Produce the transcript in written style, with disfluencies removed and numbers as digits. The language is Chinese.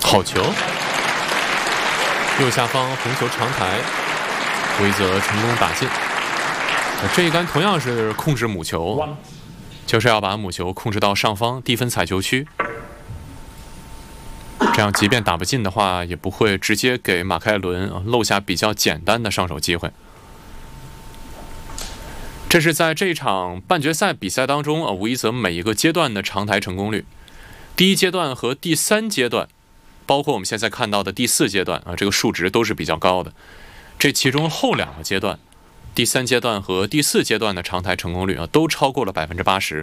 好球，右下方红球长台，维泽成功打进。这一杆同样是控制母球，就是要把母球控制到上方低分采球区，这样即便打不进的话，也不会直接给马凯伦漏下比较简单的上手机会。这是在这一场半决赛比赛当中维泽每一个阶段的长台成功率。第一阶段和第三阶段，包括我们现在看到的第四阶段这个数值都是比较高的。这其中后两个阶段，第三阶段和第四阶段的长台成功率都超过了80%。